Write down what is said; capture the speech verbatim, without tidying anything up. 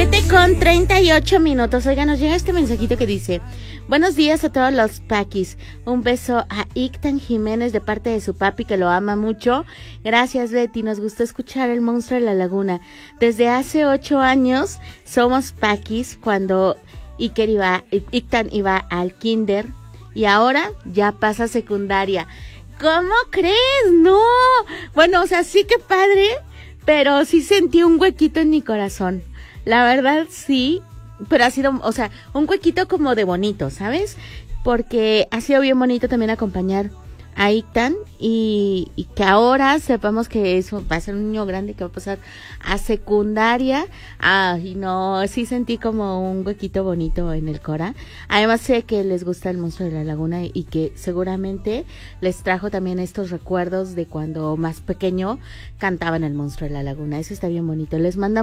siete con treinta y ocho minutos. Oiga, nos llega este mensajito que dice: buenos días a todos los paquis. Un beso a Ictan Jiménez de parte de su papi que lo ama mucho. Gracias, Betty. Nos gustó escuchar El Monstruo de la Laguna. Desde hace ocho años somos paquis cuando Iker iba, Ictan iba al kinder y ahora ya pasa secundaria. ¿Cómo crees? No. Bueno, o sea, sí que padre, pero sí sentí un huequito en mi corazón. La verdad, sí, pero ha sido, o sea, un huequito como de bonito, ¿sabes? Porque ha sido bien bonito también acompañar a Ictan y, y que ahora sepamos que eso va a ser un niño grande que va a pasar a secundaria. Ay, no, sí sentí como un huequito bonito en el cora. Además sé que les gusta El Monstruo de la Laguna y que seguramente les trajo también estos recuerdos de cuando más pequeño cantaban El Monstruo de la Laguna. Eso está bien bonito. Les manda